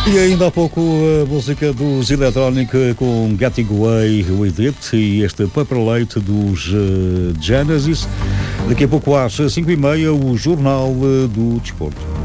E ainda há pouco a música dos Electronic com Getting Away With It e este Paper Late dos Genesis. Daqui a pouco às 5h30 o Jornal do Desporto.